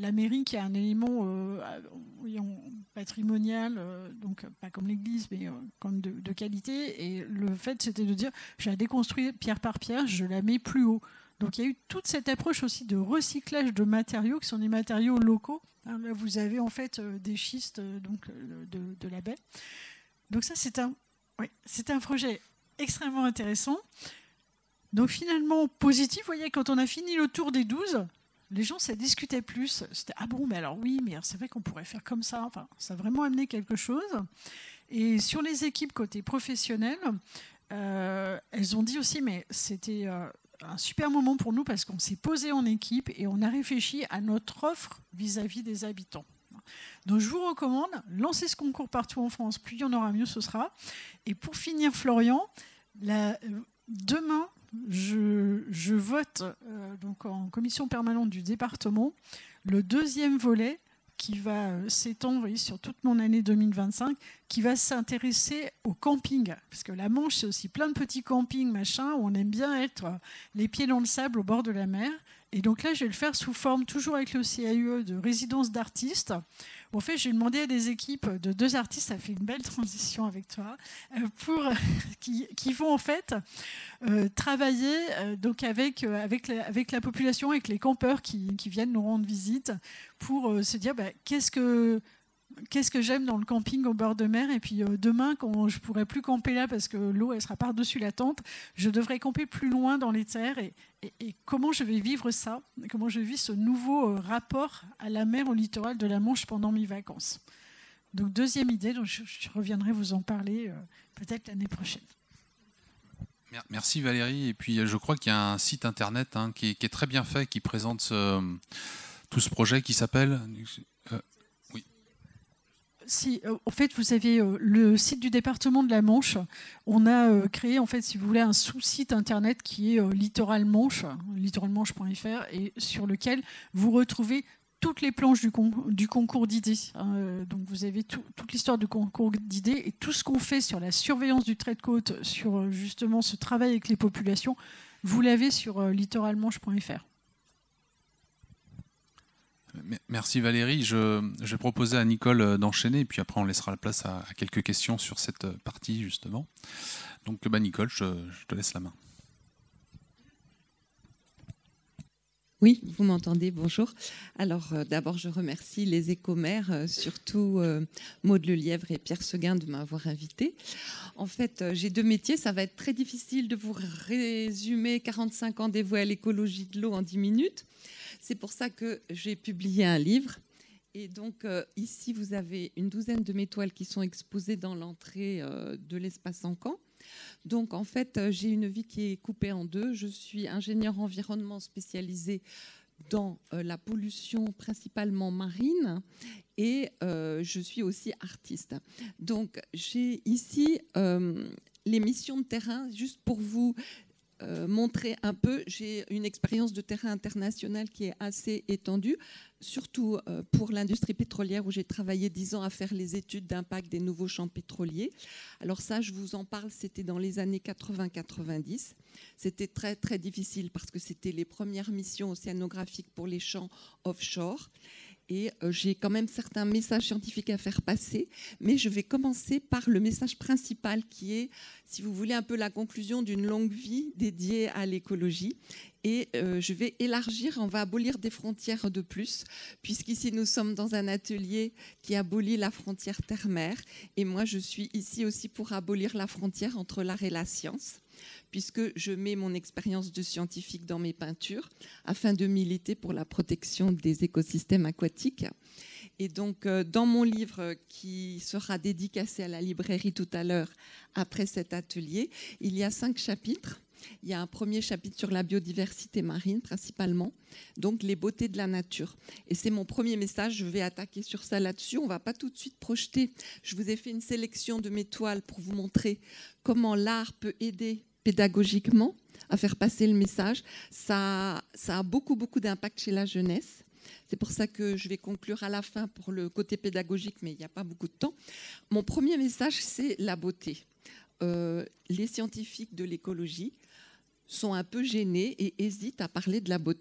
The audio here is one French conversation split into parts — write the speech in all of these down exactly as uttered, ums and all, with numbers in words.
la mairie qui a un élément euh, patrimonial, euh, donc pas comme l'église, mais euh, comme de, de qualité. Et le fait, c'était de dire, je la déconstruis pierre par pierre, je la mets plus haut. Donc il y a eu toute cette approche aussi de recyclage de matériaux qui sont des matériaux locaux. Hein, là, vous avez en fait euh, des schistes euh, donc, de, de la baie. Donc ça, c'est un, oui, c'est un projet extrêmement intéressant. Donc finalement, positif, vous voyez, quand on a fini le tour des douze, les gens, ça discutait plus. C'était « Ah bon, mais alors oui, mais c'est vrai qu'on pourrait faire comme ça. » Enfin, ça a vraiment amené quelque chose. Et sur les équipes côté professionnel, euh, elles ont dit aussi « Mais c'était euh, un super moment pour nous parce qu'on s'est posé en équipe et on a réfléchi à notre offre vis-à-vis des habitants. » Donc je vous recommande, lancez ce concours partout en France, plus il y en aura, mieux ce sera. Et pour finir, Florian, la, demain, je, je vote euh, donc en commission permanente du département le deuxième volet qui va euh, s'étendre, vous voyez, sur toute mon année deux mille vingt-cinq, qui va s'intéresser au camping. Parce que la Manche, c'est aussi plein de petits campings, machin, où on aime bien être euh, les pieds dans le sable au bord de la mer. Et donc là, je vais le faire sous forme, toujours avec le C A U E, de résidence d'artistes. En fait, j'ai demandé à des équipes de deux artistes, ça fait une belle transition avec toi, pour, qui, qui vont en fait euh, travailler euh, donc avec, euh, avec, la, avec la population, avec les campeurs qui, qui viennent nous rendre visite, pour euh, se dire bah, qu'est-ce que... Qu'est-ce que j'aime dans le camping au bord de mer. Et puis euh, demain, quand je ne pourrai plus camper là parce que l'eau elle sera par-dessus la tente, je devrais camper plus loin dans les terres. Et, et, et comment je vais vivre ça? Comment je vis ce nouveau euh, rapport à la mer, au littoral de la Manche pendant mes vacances? Donc deuxième idée, donc je, je reviendrai vous en parler euh, peut-être l'année prochaine. Merci Valérie. Et puis je crois qu'il y a un site internet hein, qui, est, qui est très bien fait, qui présente ce, tout ce projet qui s'appelle... Euh, Si, euh, en fait, vous avez euh, le site du département de la Manche. On a euh, créé, en fait, si vous voulez, un sous-site internet qui est euh, Littoral Manche, littoral manche point f r, et sur lequel vous retrouvez toutes les planches du, con du concours d'idées. Euh, donc, vous avez tout, toute l'histoire du concours d'idées et tout ce qu'on fait sur la surveillance du trait de côte, sur euh, justement ce travail avec les populations. Vous l'avez sur euh, littoral manche point f r. Merci Valérie. Je, je vais proposer à Nicole d'enchaîner et puis après on laissera la place à, à quelques questions sur cette partie justement. Donc bah Nicole, je, je te laisse la main. Oui, vous m'entendez, bonjour. Alors euh, d'abord je remercie les écomères, euh, surtout euh, Maud Lelièvre et Pierre Seguin de m'avoir invité. En fait, euh, j'ai deux métiers, ça va être très difficile de vous résumer quarante-cinq ans dévoués à l'écologie de l'eau en dix minutes. C'est pour ça que j'ai publié un livre. Et donc, euh, ici, vous avez une douzaine de mes toiles qui sont exposées dans l'entrée euh, de l'espace Encan. Donc, en fait, euh, j'ai une vie qui est coupée en deux. Je suis ingénieure environnement spécialisée dans euh, la pollution principalement marine et euh, je suis aussi artiste. Donc, j'ai ici euh, les missions de terrain, juste pour vous Euh, montrer un peu. J'ai une expérience de terrain international qui est assez étendue, surtout euh, pour l'industrie pétrolière où j'ai travaillé dix ans à faire les études d'impact des nouveaux champs pétroliers. Alors ça, je vous en parle, c'était dans les années quatre-vingts quatre-vingt-dix. C'était très très difficile parce que c'était les premières missions océanographiques pour les champs offshore. Et euh, j'ai quand même certains messages scientifiques à faire passer, mais je vais commencer par le message principal qui est, si vous voulez, un peu la conclusion d'une longue vie dédiée à l'écologie. Et euh, je vais élargir, on va abolir des frontières de plus, puisqu'ici nous sommes dans un atelier qui abolit la frontière terre-mer. Et moi, je suis ici aussi pour abolir la frontière entre l'art et la science, puisque je mets mon expérience de scientifique dans mes peintures afin de militer pour la protection des écosystèmes aquatiques. Et donc, dans mon livre qui sera dédicacé à la librairie tout à l'heure, après cet atelier, il y a cinq chapitres. Il y a un premier chapitre sur la biodiversité marine, principalement, donc les beautés de la nature. Et c'est mon premier message, je vais attaquer sur ça là-dessus. On ne va pas tout de suite projeter. Je vous ai fait une sélection de mes toiles pour vous montrer comment l'art peut aider pédagogiquement à faire passer le message. Ça, ça a beaucoup, beaucoup d'impact chez la jeunesse. C'est pour ça que je vais conclure à la fin pour le côté pédagogique, mais il n'y a pas beaucoup de temps. Mon premier message, c'est la beauté. Euh, les scientifiques de l'écologie sont un peu gênés et hésitent à parler de la beauté.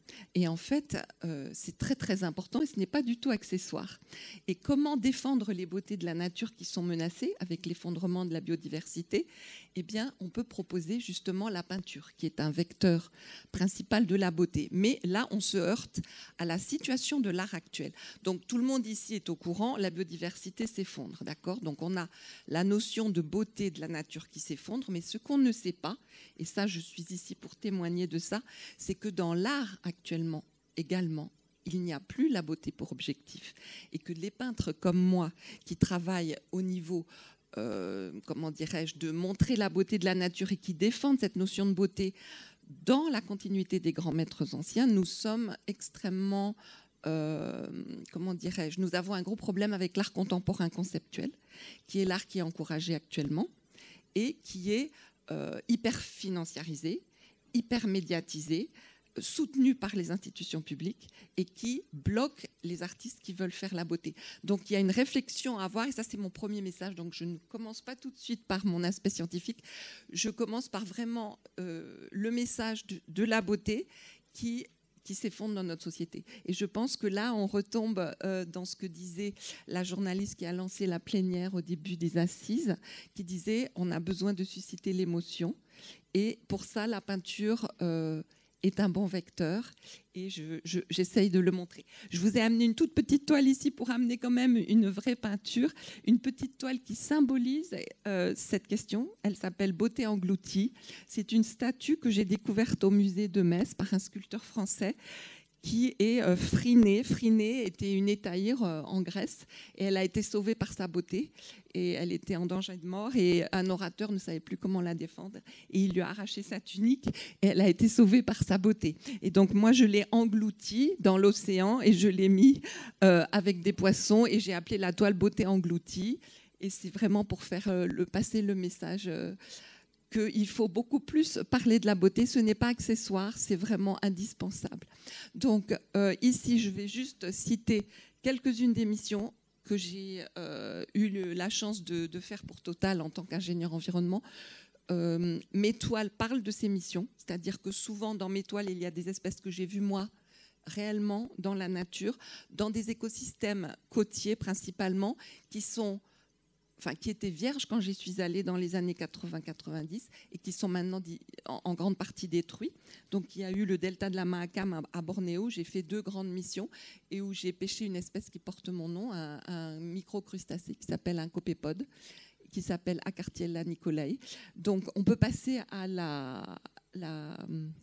Et en fait, euh, c'est très très important et ce n'est pas du tout accessoire. Et comment défendre les beautés de la nature qui sont menacées avec l'effondrement de la biodiversité? Eh bien, on peut proposer justement la peinture, qui est un vecteur principal de la beauté. Mais là, on se heurte à la situation de l'art actuel. Donc, tout le monde ici est au courant, la biodiversité s'effondre, d'accord? Donc, on a la notion de beauté de la nature qui s'effondre, mais ce qu'on ne sait pas, et ça, je suis ici pour témoigner de ça, c'est que dans l'art actuellement, également, il n'y a plus la beauté pour objectif. Et que les peintres comme moi, qui travaillent au niveau, euh, comment dirais-je, de montrer la beauté de la nature et qui défendent cette notion de beauté dans la continuité des grands maîtres anciens, nous sommes extrêmement, euh, comment dirais-je, nous avons un gros problème avec l'art contemporain conceptuel, qui est l'art qui est encouragé actuellement et qui est euh, hyper financiarisé, hyper médiatisé, soutenu par les institutions publiques et qui bloque les artistes qui veulent faire la beauté. Donc il y a une réflexion à avoir et ça c'est mon premier message. Donc je ne commence pas tout de suite par mon aspect scientifique, je commence par vraiment euh, le message de, de la beauté qui qui s'effondre dans notre société. Et je pense que là, on retombe euh, dans ce que disait la journaliste qui a lancé la plénière au début des assises, qui disait on a besoin de susciter l'émotion. Et pour ça, la peinture euh, est un bon vecteur et je, je, j'essaye de le montrer. Je vous ai amené une toute petite toile ici pour amener quand même une vraie peinture, une petite toile qui symbolise euh, cette question. Elle s'appelle Beauté engloutie. C'est une statue que j'ai découverte au musée de Metz par un sculpteur français qui est euh, Phryné. Phryné était une étaïre euh, en Grèce et elle a été sauvée par sa beauté et elle était en danger de mort et un orateur ne savait plus comment la défendre et il lui a arraché sa tunique et elle a été sauvée par sa beauté. Et donc moi je l'ai engloutie dans l'océan et je l'ai mis euh, avec des poissons et j'ai appelé la toile Beauté engloutie et c'est vraiment pour faire euh, le, passer le message euh, qu'il faut beaucoup plus parler de la beauté. Ce n'est pas accessoire, c'est vraiment indispensable. Donc euh, ici, je vais juste citer quelques-unes des missions que j'ai euh, eu le, la chance de, de faire pour Total en tant qu'ingénieur environnement. Euh, mes toiles parlent de ces missions, c'est-à-dire que souvent dans mes toiles, il y a des espèces que j'ai vues moi, réellement dans la nature, dans des écosystèmes côtiers principalement, qui sont Enfin, qui étaient vierges quand j'y suis allée dans les années quatre-vingts quatre-vingt-dix et qui sont maintenant en, en grande partie détruits. Donc, il y a eu le delta de la Mahakam à, à Bornéo. J'ai fait deux grandes missions et où j'ai pêché une espèce qui porte mon nom, un, un microcrustacé qui s'appelle un copépode, qui s'appelle Acartiella nicolai. Donc, on peut passer à la... la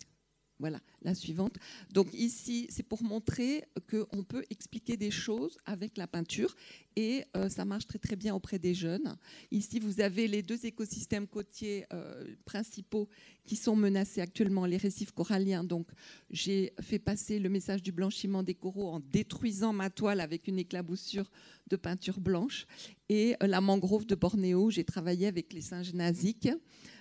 Voilà, la suivante. Donc ici, c'est pour montrer qu'on peut expliquer des choses avec la peinture et euh, ça marche très très bien auprès des jeunes. Ici, vous avez les deux écosystèmes côtiers euh, principaux qui sont menacés actuellement, les récifs coralliens. Donc j'ai fait passer le message du blanchiment des coraux en détruisant ma toile avec une éclaboussure de peinture blanche. Et euh, la mangrove de Bornéo, j'ai travaillé avec les singes nasiques.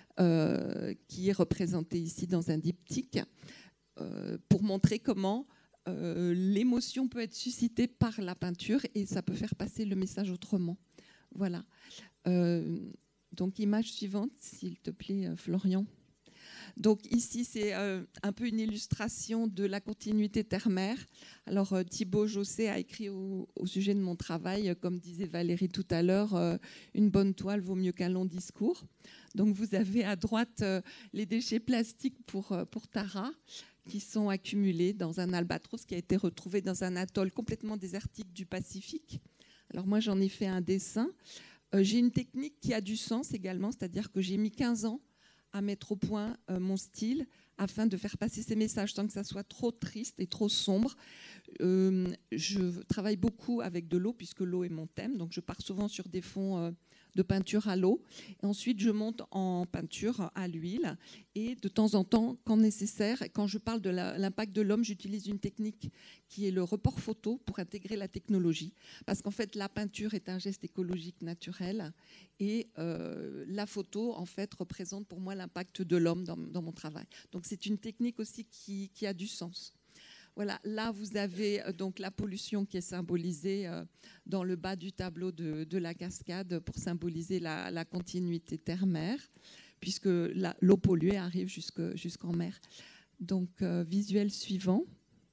Euh, qui est représenté ici dans un diptyque, euh, pour montrer comment euh, l'émotion peut être suscitée par la peinture et ça peut faire passer le message autrement. Voilà. Euh, donc, image suivante, s'il te plaît, Florian. Donc ici, c'est euh, un peu une illustration de la continuité terre-mer. Alors euh, Thibaut Josset a écrit au, au sujet de mon travail, euh, comme disait Valérie tout à l'heure, euh, une bonne toile vaut mieux qu'un long discours. Donc vous avez à droite euh, les déchets plastiques pour, euh, pour Tara, qui sont accumulés dans un albatros qui a été retrouvé dans un atoll complètement désertique du Pacifique. Alors moi, j'en ai fait un dessin. Euh, j'ai une technique qui a du sens également, c'est-à-dire que j'ai mis quinze ans à mettre au point euh, mon style afin de faire passer ces messages sans que ça soit trop triste et trop sombre. Euh, je travaille beaucoup avec de l'eau puisque l'eau est mon thème, donc je pars souvent sur des fonds euh, de peinture à l'eau. Et ensuite, je monte en peinture à l'huile. Et de temps en temps, quand nécessaire, quand je parle de la, l'impact de l'homme, j'utilise une technique qui est le report photo pour intégrer la technologie. Parce qu'en fait, la peinture est un geste écologique naturel. Et euh, la photo, en fait, représente pour moi l'impact de l'homme dans, dans mon travail. Donc, c'est une technique aussi qui, qui a du sens. Voilà, là, vous avez donc la pollution qui est symbolisée euh, dans le bas du tableau de, de la cascade pour symboliser la, la continuité terre-mer, puisque la, l'eau polluée arrive jusque, jusqu'en mer. Donc, euh, visuel suivant.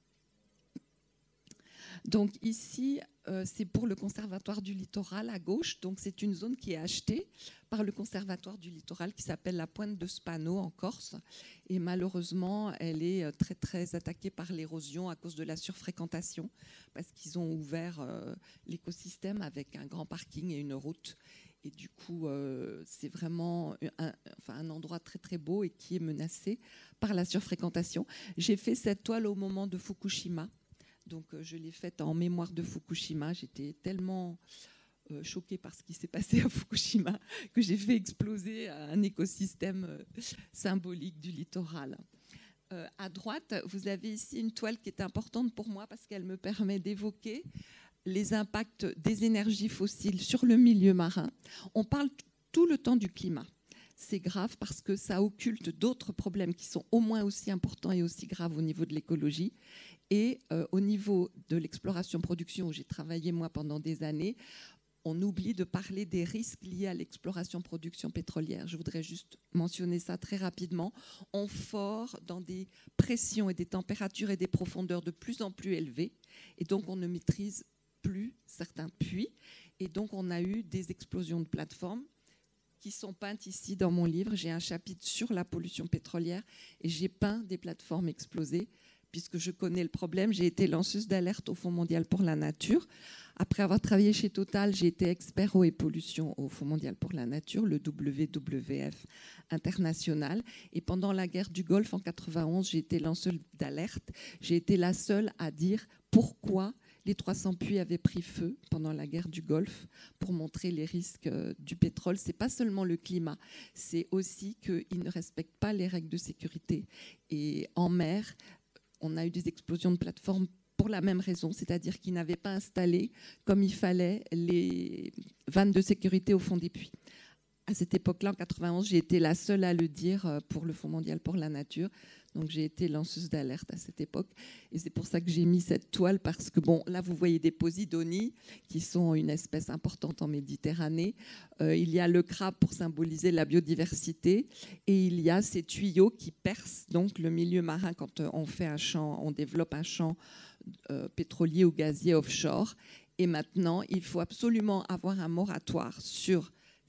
Donc ici, euh, c'est pour le Conservatoire du Littoral à gauche. Donc c'est une zone qui est achetée par le Conservatoire du Littoral qui s'appelle la Pointe de Spano en Corse. Et malheureusement, elle est très très attaquée par l'érosion à cause de la surfréquentation parce qu'ils ont ouvert euh, l'écosystème avec un grand parking et une route. Et du coup, euh, c'est vraiment un, enfin, un endroit très très beau et qui est menacé par la surfréquentation. J'ai fait cette toile au moment de Fukushima. Donc, euh, je l'ai faite en mémoire de Fukushima. J'étais tellement euh, choquée par ce qui s'est passé à Fukushima que j'ai fait exploser un écosystème euh, symbolique du littoral. Euh, à droite, vous avez ici une toile qui est importante pour moi parce qu'elle me permet d'évoquer les impacts des énergies fossiles sur le milieu marin. On parle tout le temps du climat. C'est grave parce que ça occulte d'autres problèmes qui sont au moins aussi importants et aussi graves au niveau de l'écologie. Et euh, au niveau de l'exploration-production, où j'ai travaillé moi pendant des années, on oublie de parler des risques liés à l'exploration-production pétrolière. Je voudrais juste mentionner ça très rapidement. On fore dans des pressions et des températures et des profondeurs de plus en plus élevées. Et donc, on ne maîtrise plus certains puits. Et donc, on a eu des explosions de plateformes qui sont peintes ici dans mon livre. J'ai un chapitre sur la pollution pétrolière et j'ai peint des plateformes explosées. Puisque je connais le problème, j'ai été lanceuse d'alerte au Fonds mondial pour la nature. Après avoir travaillé chez Total, j'ai été expert eau et pollution au Fonds mondial pour la nature, le W W F international. Et pendant la guerre du Golfe en quatre-vingt-onze, j'ai été lanceuse d'alerte. J'ai été la seule à dire pourquoi les trois cents puits avaient pris feu pendant la guerre du Golfe pour montrer les risques du pétrole. Ce n'est pas seulement le climat, c'est aussi qu'ils ne respectent pas les règles de sécurité. Et en mer, on a eu des explosions de plateformes pour la même raison, c'est-à-dire qu'ils n'avaient pas installé comme il fallait les vannes de sécurité au fond des puits. À cette époque-là, en quatre-vingt-onze, j'ai été la seule à le dire pour le Fonds mondial pour la nature. Donc j'ai été lanceuse d'alerte à cette époque. Et c'est pour ça que j'ai mis cette toile, parce que, bon, là, vous voyez des posidonies, qui sont une espèce importante en Méditerranée. Euh, il y a le crabe pour symboliser la biodiversité. Et il y a ces tuyaux qui percent donc le milieu marin quand on fait un champ, on développe un champ euh, pétrolier ou gazier offshore. Et maintenant, il faut absolument avoir un moratoire sur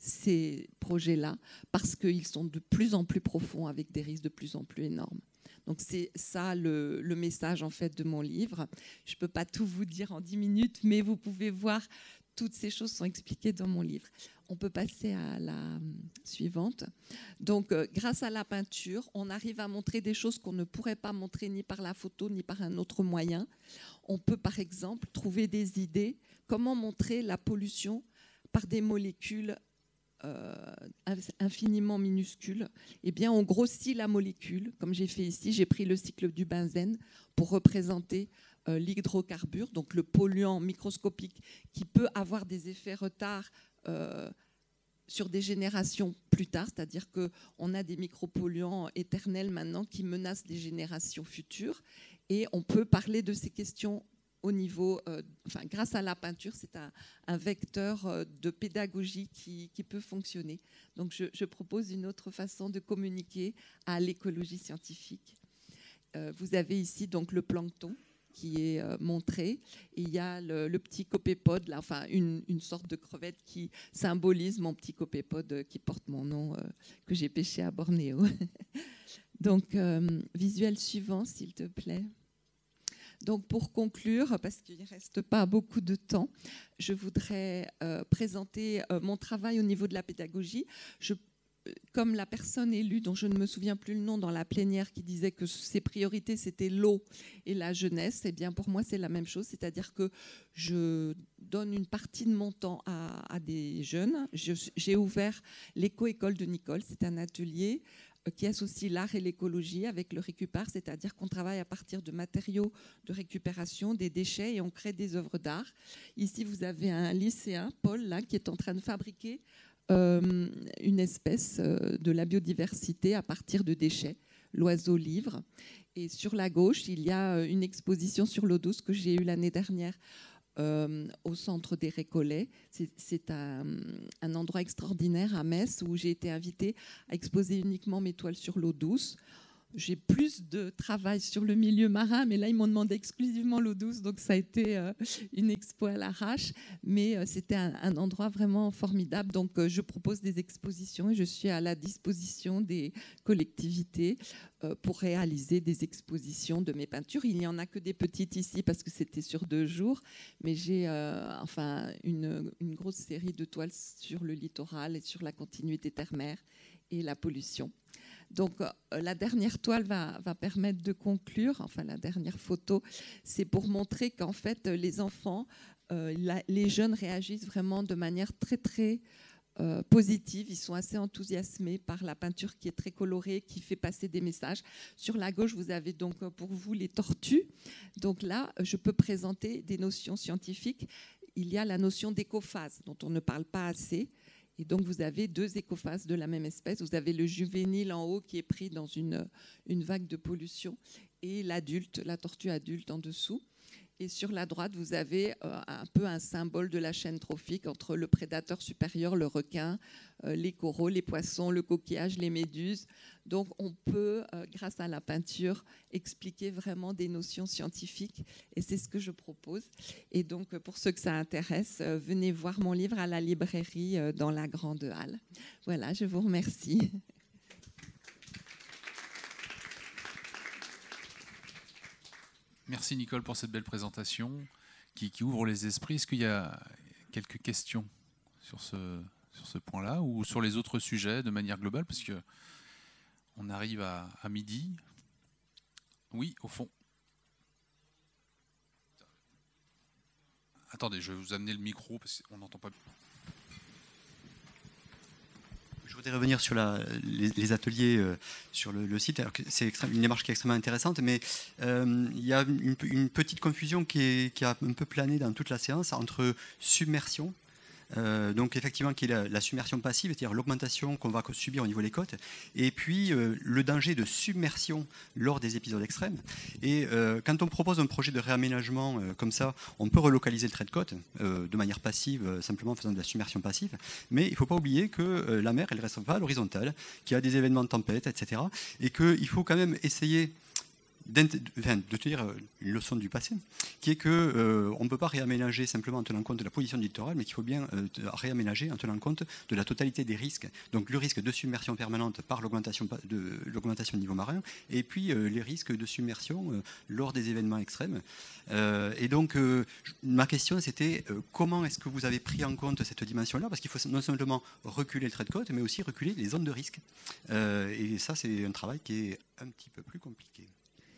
ces projets-là, parce qu'ils sont de plus en plus profonds avec des risques de plus en plus énormes. Donc c'est ça le, le message en fait de mon livre. Je ne peux pas tout vous dire en dix minutes, mais vous pouvez voir, toutes ces choses sont expliquées dans mon livre. On peut passer à la suivante. Donc euh, grâce à la peinture, on arrive à montrer des choses qu'on ne pourrait pas montrer ni par la photo ni par un autre moyen. On peut par exemple trouver des idées, comment montrer la pollution par des molécules Euh, infiniment minuscules. Eh bien, on grossit la molécule, comme j'ai fait ici. J'ai pris le cycle du benzène pour représenter euh, l'hydrocarbure, donc le polluant microscopique qui peut avoir des effets retards euh, sur des générations plus tard, c'est-à-dire qu'on a des micropolluants éternels maintenant qui menacent des générations futures, et on peut parler de ces questions au niveau, euh, enfin, grâce à la peinture, c'est un, un vecteur euh, de pédagogie qui, qui peut fonctionner. Donc, je, je propose une autre façon de communiquer à l'écologie scientifique. Euh, vous avez ici donc le plancton qui est euh, montré. Et il y a le, le petit copépode, là, enfin une, une sorte de crevette qui symbolise mon petit copépode qui porte mon nom, euh, que j'ai pêché à Bornéo. Donc, euh, visuel suivant, s'il te plaît. Donc, pour conclure, parce qu'il ne reste pas beaucoup de temps, je voudrais euh, présenter euh, mon travail au niveau de la pédagogie. Je, comme la personne élue, dont je ne me souviens plus le nom, dans la plénière, qui disait que ses priorités, c'était l'eau et la jeunesse, eh bien, pour moi, c'est la même chose. C'est-à-dire que je donne une partie de mon temps à, à des jeunes. Je, j'ai ouvert l'éco-école de Nicole. C'est un atelier qui associe l'art et l'écologie avec le récupère, c'est-à-dire qu'on travaille à partir de matériaux de récupération, des déchets, et on crée des œuvres d'art. Ici, vous avez un lycéen, Paul, là, qui est en train de fabriquer euh, une espèce de la biodiversité à partir de déchets, l'oiseau-livre. Et sur la gauche, il y a une exposition sur l'eau douce que j'ai eue l'année dernière Euh, au centre des Récollets. C'est, c'est un, un endroit extraordinaire à Metz où j'ai été invitée à exposer uniquement mes toiles sur l'eau douce. j'ai plus de travail sur le milieu marin, mais là, ils m'ont demandé exclusivement l'eau douce, donc ça a été euh, une expo à l'arrache. Mais euh, c'était un, un endroit vraiment formidable. Donc, euh, je propose des expositions et je suis à la disposition des collectivités euh, pour réaliser des expositions de mes peintures. Il n'y en a que des petites ici parce que c'était sur deux jours, mais j'ai euh, enfin une, une grosse série de toiles sur le littoral et sur la continuité terre-mer et la pollution. Donc, euh, la dernière toile va, va permettre de conclure, enfin la dernière photo, c'est pour montrer qu'en fait, les enfants, euh, la, les jeunes réagissent vraiment de manière très, très euh, positive. Ils sont assez enthousiasmés par la peinture qui est très colorée, qui fait passer des messages. Sur la gauche, vous avez donc pour vous les tortues. Donc là, je peux présenter des notions scientifiques. Il y a la notion d'écophase, dont on ne parle pas assez. Et donc, vous avez deux écophases de la même espèce. Vous avez le juvénile en haut qui est pris dans une, une vague de pollution et l'adulte, la tortue adulte en dessous. Et sur la droite, vous avez euh, un peu un symbole de la chaîne trophique entre le prédateur supérieur, le requin, euh, les coraux, les poissons, le coquillage, les méduses. Donc, on peut, euh, grâce à la peinture, expliquer vraiment des notions scientifiques. Et c'est ce que je propose. Et donc, pour ceux que ça intéresse, euh, venez voir mon livre à la librairie euh, dans la Grande Halle. Voilà, je vous remercie. Merci Nicole pour cette belle présentation qui, qui ouvre les esprits. Est-ce qu'il y a quelques questions sur ce, sur ce point-là ou sur les autres sujets de manière globale? Parce qu'on arrive à, à midi. Oui, au fond. Attendez, je vais vous amener le micro parce qu'on n'entend pas. Je voudrais revenir sur la, les, les ateliers euh, sur le, le site. C'est une démarche qui est extrêmement intéressante, mais euh, il y a une, une petite confusion qui, est, qui a un peu plané dans toute la séance entre submersion, euh, donc effectivement qui est la, la submersion passive, c'est-à-dire l'augmentation qu'on va subir au niveau des côtes, et puis euh, le danger de submersion lors des épisodes extrêmes. Et euh, quand on propose un projet de réaménagement euh, comme ça, on peut relocaliser le trait de côte euh, de manière passive, euh, simplement en faisant de la submersion passive, mais il ne faut pas oublier que euh, la mer, elle ne reste pas à l'horizontale, qu'il y a des événements de tempête, et cetera, et qu'il faut quand même essayer Enfin, de tenir une leçon du passé, qui est qu'on euh, ne peut pas réaménager simplement en tenant compte de la position du littoral, mais qu'il faut bien euh, réaménager en tenant compte de la totalité des risques. Donc le risque de submersion permanente par l'augmentation de l'augmentation du niveau marin, et puis euh, les risques de submersion euh, lors des événements extrêmes. Euh, et donc euh, ma question c'était euh, comment est-ce que vous avez pris en compte cette dimension-là, parce qu'il faut non seulement reculer le trait de côte, mais aussi reculer les zones de risque. Euh, et ça, c'est un travail qui est un petit peu plus compliqué.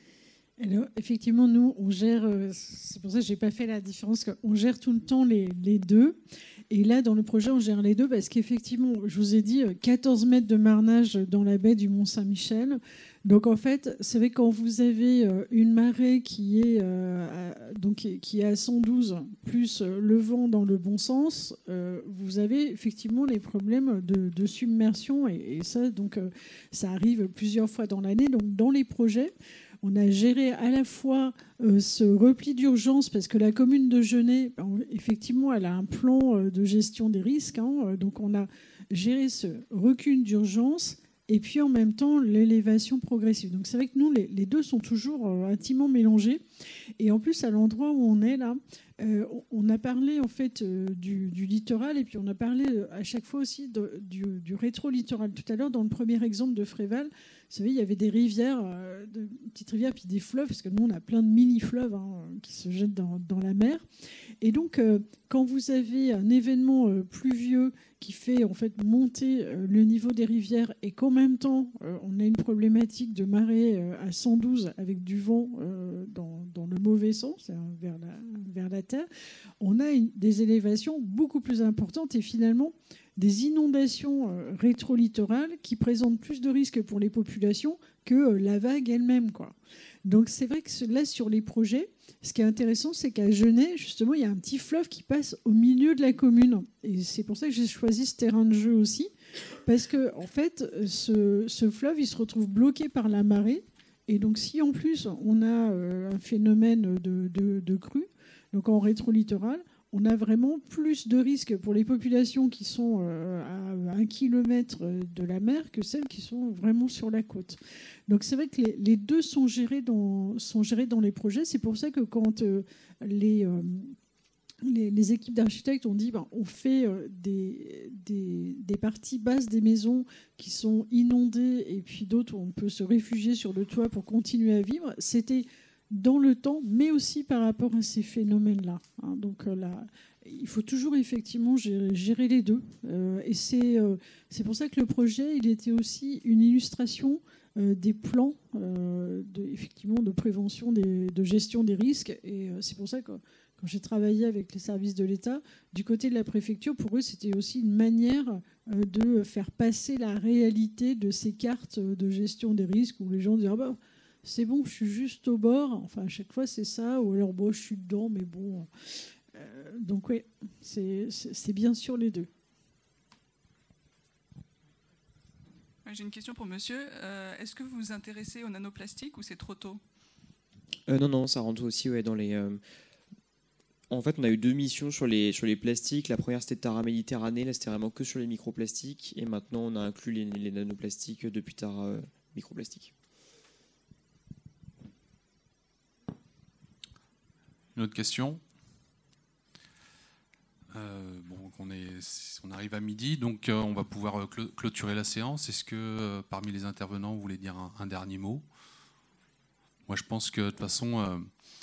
Alors, effectivement, nous, on gère, c'est pour ça que je n'ai pas fait la différence, on gère tout le temps les, les deux. Et là, dans le projet, on gère les deux parce qu'effectivement, je vous ai dit, quatorze mètres de marnage dans la baie du Mont-Saint-Michel. Donc, en fait, c'est vrai que quand vous avez une marée qui est, euh, à, donc, qui est à cent douze, plus le vent dans le bon sens, euh, vous avez effectivement les problèmes de, de submersion. Et, et ça, donc, euh, ça arrive plusieurs fois dans l'année. Donc, dans les projets, on a géré à la fois euh, ce repli d'urgence parce que la commune de Genêt, ben, effectivement, elle a un plan euh, de gestion des risques. Hein, donc, on a géré ce recul d'urgence et puis en même temps l'élévation progressive. Donc, c'est vrai que nous, les, les deux sont toujours euh, intimement mélangés. Et en plus, à l'endroit où on est là, euh, on a parlé en fait euh, du, du littoral et puis on a parlé euh, à chaque fois aussi de, du, du rétro-littoral. Tout à l'heure, dans le premier exemple de Fréval, vous savez, il y avait des rivières, euh, de petites rivières, puis des fleuves, parce que nous, on a plein de mini-fleuves hein, qui se jettent dans, dans la mer. Et donc, euh, quand vous avez un événement euh, pluvieux qui fait en fait monter euh, le niveau des rivières et qu'en même temps, euh, on a une problématique de marée euh, à cent douze avec du vent euh, dans, dans le mauvais sens, vers la, vers la terre, on a une, des élévations beaucoup plus importantes et finalement des inondations euh, rétro-littorales qui présentent plus de risques pour les populations que euh, la vague elle-même, quoi. Donc c'est vrai que là, sur les projets, ce qui est intéressant, c'est qu'à Genêt, justement, il y a un petit fleuve qui passe au milieu de la commune. Et c'est pour ça que j'ai choisi ce terrain de jeu aussi, parce que en fait, ce, ce fleuve, il se retrouve bloqué par la marée. Et donc si en plus, on a euh, un phénomène de, de, de crue, donc en rétro-littoral, on a vraiment plus de risques pour les populations qui sont à un kilomètre de la mer que celles qui sont vraiment sur la côte. Donc c'est vrai que les, les deux sont gérés, dans, sont gérés dans les projets. C'est pour ça que quand euh, les, euh, les, les équipes d'architectes ont dit ben, on fait euh, des, des, des parties basses des maisons qui sont inondées et puis d'autres où on peut se réfugier sur le toit pour continuer à vivre, c'était dans le temps, mais aussi par rapport à ces phénomènes-là. Hein. Donc euh, là, il faut toujours effectivement gérer, gérer les deux. Euh, et c'est, euh, c'est pour ça que le projet, il était aussi une illustration euh, des plans euh, de, effectivement, de prévention, des, de gestion des risques. Et euh, c'est pour ça que quand j'ai travaillé avec les services de l'État, du côté de la préfecture, pour eux, c'était aussi une manière euh, de faire passer la réalité de ces cartes de gestion des risques où les gens disaient ah bah, c'est bon, je suis juste au bord. Enfin, à chaque fois, c'est ça. Ou alors, bon, je suis dedans, mais bon. Euh, donc, oui, c'est, c'est, c'est bien sûr les deux. J'ai une question pour monsieur. Euh, est-ce que vous vous intéressez aux nanoplastiques ou c'est trop tôt ? euh, Non, non, ça rentre aussi ouais, dans les... Euh... En fait, on a eu deux missions sur les, sur les plastiques. La première, c'était Tara Méditerranée. Là, c'était vraiment que sur les microplastiques. Et maintenant, on a inclus les, les nanoplastiques depuis Tara euh, Microplastiques. Une autre question ? euh, bon, on, est, on arrive à midi, donc euh, on va pouvoir cl- clôturer la séance. Est-ce que euh, parmi les intervenants, vous voulez dire un, un dernier mot ? Moi, je pense que de toute façon, euh,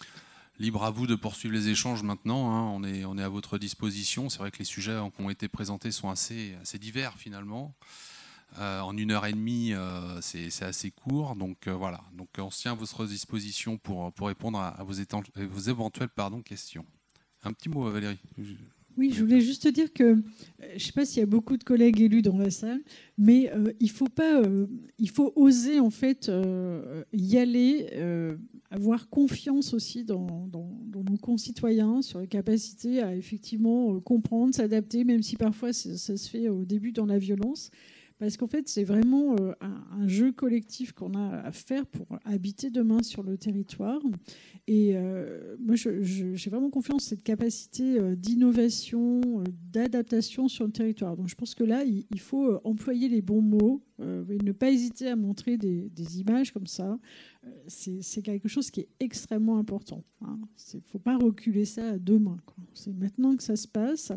libre à vous de poursuivre les échanges maintenant. Hein, on, est, on est à votre disposition. C'est vrai que les sujets qui ont été présentés sont assez, assez divers finalement. Euh, en une heure et demie, euh, c'est, c'est assez court. Donc euh, voilà. Donc on se tient à votre disposition pour, pour répondre à, à vos, étant, à vos éventuelles pardon, questions. Un petit mot, Valérie. Oui, je voulais juste dire que euh, je ne sais pas s'il y a beaucoup de collègues élus dans la salle, mais euh, il faut pas, euh, il faut oser en fait euh, y aller, euh, avoir confiance aussi dans, dans, dans nos concitoyens sur la capacité à effectivement euh, comprendre, s'adapter, même si parfois ça, ça se fait au début dans la violence. Parce qu'en fait, c'est vraiment euh, un, un jeu collectif qu'on a à faire pour habiter demain sur le territoire. Et euh, moi, je, je, j'ai vraiment confiance en cette capacité euh, d'innovation, euh, d'adaptation sur le territoire. Donc, je pense que là, il, il faut euh, employer les bons mots, euh, et ne pas hésiter à montrer des, des images comme ça. Euh, c'est, c'est quelque chose qui est extrêmement important. Hein. Il ne faut pas reculer ça à demain, quoi. C'est maintenant que ça se passe.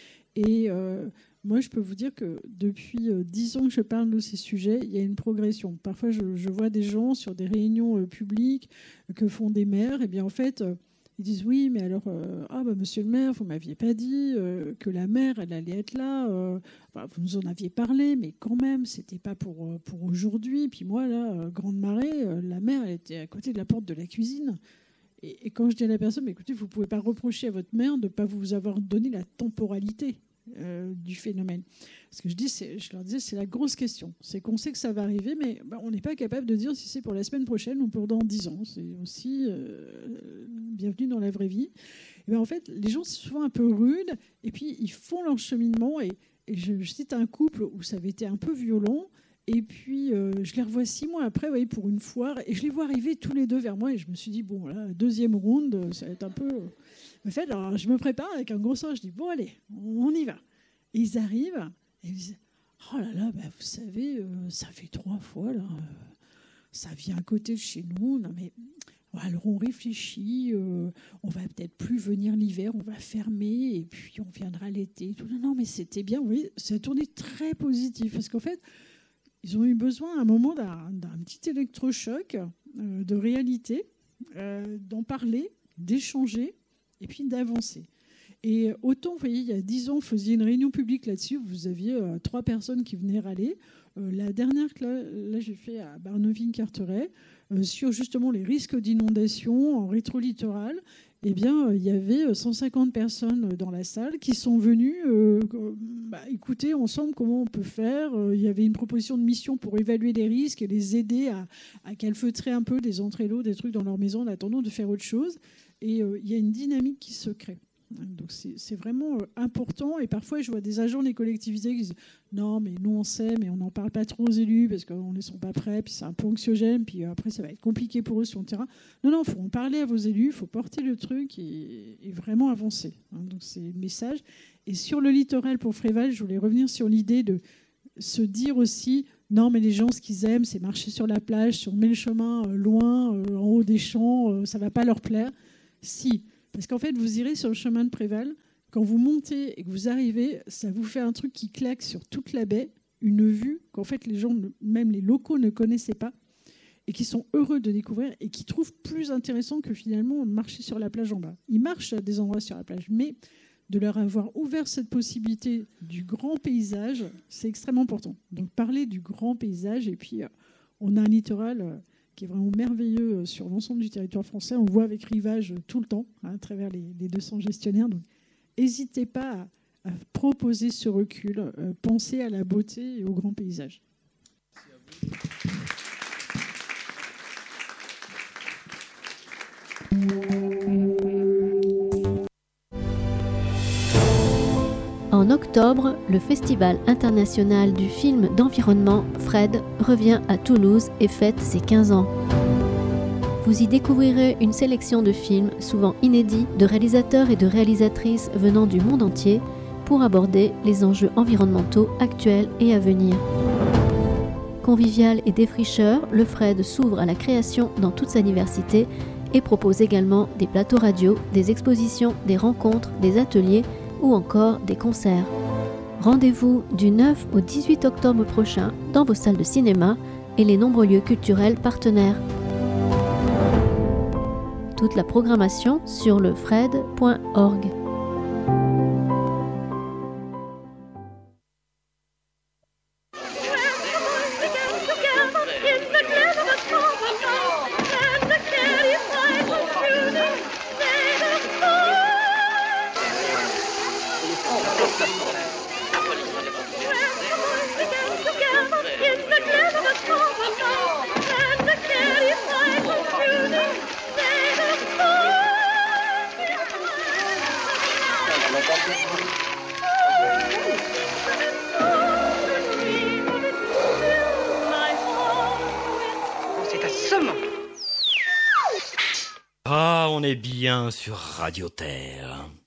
Et euh, moi, je peux vous dire que depuis dix ans que je parle de ces sujets, il y a une progression. Parfois, je, je vois des gens sur des réunions euh, publiques que font des maires. Et bien, en fait, euh, ils disent oui, mais alors, euh, ah bah, monsieur le maire, vous m'aviez pas dit euh, que la mer, elle allait être là. Euh, enfin, vous nous en aviez parlé, mais quand même, c'était pas pour pour aujourd'hui. Puis moi, là, euh, Grande Marée, euh, la mer, elle était à côté de la porte de la cuisine. Et, et quand je dis à la personne, mais écoutez, vous pouvez pas reprocher à votre maire de pas vous avoir donné la temporalité Euh, du phénomène. Ce que je dis, c'est, je leur disais, c'est la grosse question. C'est qu'on sait que ça va arriver, mais bah, on n'est pas capable de dire si c'est pour la semaine prochaine ou pour dans dix ans. C'est aussi euh, bienvenue dans la vraie vie. Et ben, en fait, les gens sont souvent un peu rudes, et puis ils font leur cheminement. Et, et je, je cite un couple où ça avait été un peu violent. Et puis, euh, je les revois six mois après, voyez, pour une foire, et je les vois arriver tous les deux vers moi, et je me suis dit, bon, là, deuxième round, ça va être un peu... En fait, alors, je me prépare avec un gros sourire, je dis, bon, allez, on y va. Et ils arrivent, et ils disent, oh là là, bah, vous savez, euh, ça fait trois fois, là, euh, ça vient à côté de chez nous, non mais... Alors on réfléchit, euh, on va peut-être plus venir l'hiver, on va fermer, et puis on viendra l'été. Tout. Non, non, mais c'était bien, vous voyez, ça a tourné très positif, parce qu'en fait, ils ont eu besoin à un moment d'un, d'un petit électrochoc euh, de réalité, euh, d'en parler, d'échanger et puis d'avancer. Et autant, vous voyez, il y a dix ans, vous faisiez une réunion publique là-dessus, vous aviez euh, trois personnes qui venaient râler. Euh, la dernière que là, là, j'ai fait à Barneville-Carteret, euh, sur justement les risques d'inondation en rétro-littoral, eh bien, euh, il y avait cent cinquante personnes dans la salle qui sont venues euh, bah, écouter ensemble comment on peut faire. Euh, il y avait une proposition de mission pour évaluer les risques et les aider à, à calfeutrer un peu des entrées d'eau, des trucs dans leur maison en attendant de faire autre chose. Et euh, il y a une dynamique qui se crée. Donc c'est, c'est vraiment euh, important. Et parfois, je vois des agents des collectivités qui disent « Non, mais nous, on sait, mais on n'en parle pas trop aux élus parce qu'on ne les sent pas prêts, puis c'est un peu anxiogène, puis après, ça va être compliqué pour eux sur le terrain. » Non, non, il faut en parler à vos élus, il faut porter le truc et, et vraiment avancer. Donc c'est le message. Et sur le littoral pour Fréval, je voulais revenir sur l'idée de se dire aussi, non mais les gens ce qu'ils aiment c'est marcher sur la plage, si on met le chemin loin, euh, en haut des champs, euh, ça ne va pas leur plaire. Si, parce qu'en fait vous irez sur le chemin de Préval, quand vous montez et que vous arrivez, ça vous fait un truc qui claque sur toute la baie, une vue qu'en fait les gens, même les locaux ne connaissaient pas, et qui sont heureux de découvrir et qui trouvent plus intéressant que finalement marcher sur la plage en bas. Ils marchent à des endroits sur la plage, mais de leur avoir ouvert cette possibilité du grand paysage, c'est extrêmement important. Donc parler du grand paysage, et puis on a un littoral qui est vraiment merveilleux sur l'ensemble du territoire français. On le voit avec Rivage tout le temps, hein, à travers les, les deux cents gestionnaires. Donc n'hésitez pas à, à proposer ce recul, euh, pensez à la beauté et au grand paysage. En octobre, le Festival international du film d'environnement Fred revient à Toulouse et fête ses quinze ans. Vous y découvrirez une sélection de films souvent inédits de réalisateurs et de réalisatrices venant du monde entier pour aborder les enjeux environnementaux actuels et à venir. Convivial et défricheur, le Fred s'ouvre à la création dans toute sa diversité et propose également des plateaux radio, des expositions, des rencontres, des ateliers ou encore des concerts. Rendez-vous du neuf au dix-huit octobre prochain dans vos salles de cinéma et les nombreux lieux culturels partenaires. Toute la programmation sur le fred point org. Ah, on est bien sur Radio Terre.